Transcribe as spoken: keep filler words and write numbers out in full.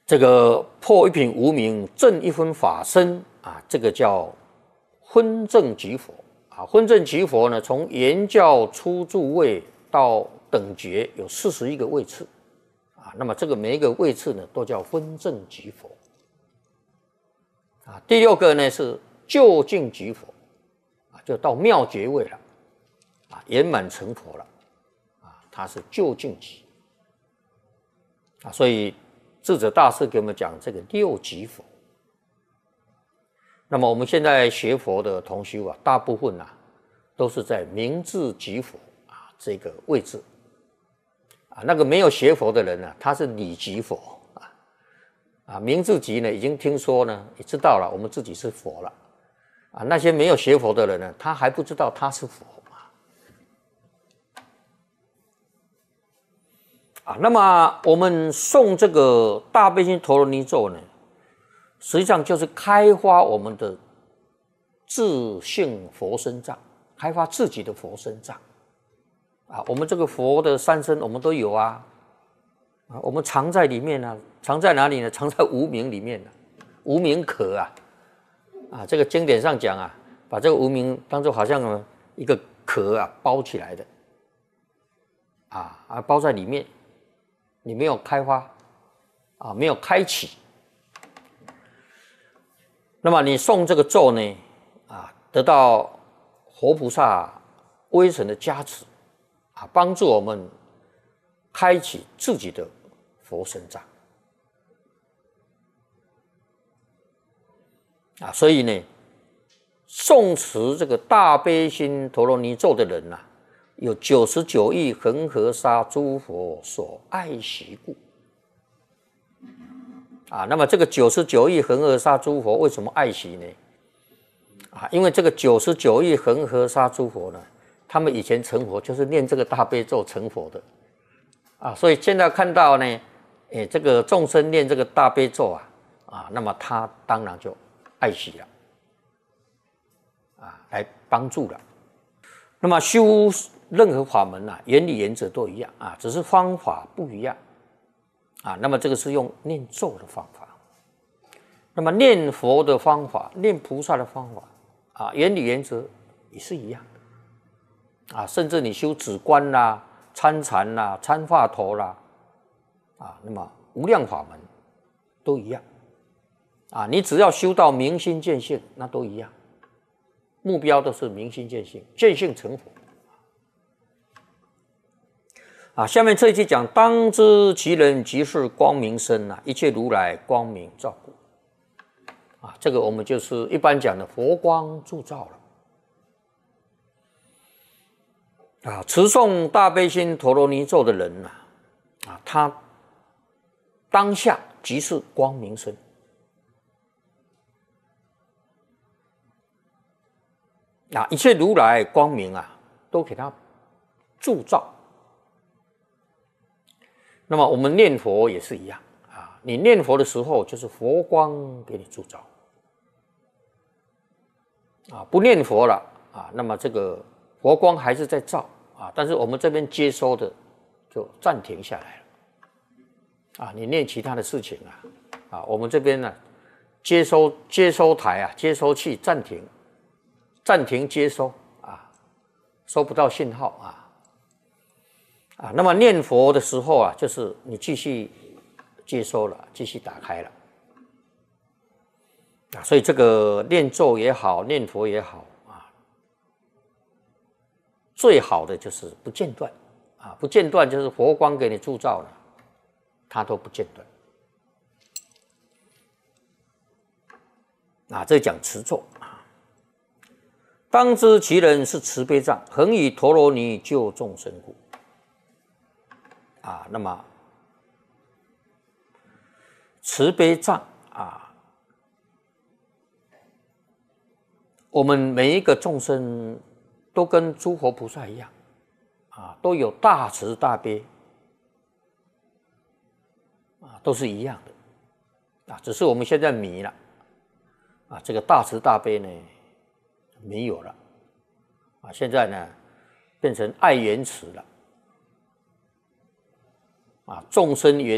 这个破一品无明，正一分法身啊，这个叫分正即佛啊。分正即佛呢，从圆教初住位到等觉有四十一个位次啊。那么这个每一个位次呢，都叫分正即佛啊。第六个呢是究竟即佛啊，就到妙觉位了啊，圆满成佛了啊，它是究竟即啊，所以。智者大师给我们讲这个六即佛。那么我们现在学佛的同修啊，大部分啊都是在明智即佛啊这个位置啊。那个没有学佛的人呢、啊，他是理即佛啊啊。明智即呢，已经听说呢，也知道了我们自己是佛了啊。那些没有学佛的人呢，他还不知道他是佛。啊，那么我们诵这个大悲心陀罗尼咒呢，实际上就是开发我们的自性佛身藏，开发自己的佛身藏。啊，我们这个佛的三身我们都有啊，啊，我们藏在里面呢、啊，藏在哪里呢？藏在无明里面呢、啊，无明壳啊，啊，这个经典上讲啊，把这个无明当作好像一个壳啊包起来的，啊啊包在里面。你没有开发啊，没有开启，那么你诵这个咒呢，啊，得到活菩萨威神的加持，啊，帮助我们开启自己的佛身藏，啊，所以呢，诵持这个大悲心陀罗尼咒的人呐、啊。有九十九亿恒河沙诸佛所爱惜故啊，那么这个九十九亿恒河沙诸佛为什么爱惜呢？啊，因为这个九十九亿恒河沙诸佛呢，他们以前成佛就是念这个大悲咒成佛的啊，所以现在看到呢，哎，这个众生念这个大悲咒啊，啊，那么他当然就爱惜了，啊，来帮助了。那么修任何法门啊，原理原则都一样啊，只是方法不一样啊。那么这个是用念咒的方法，那么念佛的方法，念菩萨的方法啊，原理原则也是一样的啊。甚至你修止观啦、参禅啦、参话头啦啊，那么无量法门都一样啊。你只要修到明心见性，那都一样，目标都是明心见性，见性成佛。啊，下面这一句讲，当知其人即是光明身啊，一切如来光明照故。啊，这个我们就是一般讲的佛光铸照了。啊，持诵大悲心陀罗尼咒的人呐、啊，啊，他当下即是光明身。啊，一切如来光明啊，都给他铸照。那么我们念佛也是一样啊，你念佛的时候就是佛光给你铸照啊，不念佛了啊，那么这个佛光还是在照啊，但是我们这边接收的就暂停下来了啊，你念其他的事情啊，啊，我们这边呢接收接收台啊，接收器暂停，暂停接收啊，收不到信号啊。啊，那么念佛的时候啊，就是你继续接收了，继续打开了啊，所以这个念咒也好，念佛也好啊，最好的就是不间断啊，不间断就是佛光给你铸照了，它都不间断啊。这讲持咒啊，当知其人是慈悲藏，恒以陀罗尼救众生故。啊，那么慈悲藏啊，我们每一个众生都跟诸佛菩萨一样啊，都有大慈大悲啊，都是一样的啊，只是我们现在迷了啊，这个大慈大悲呢没有了啊，现在呢变成爱缘慈了。啊，众生缘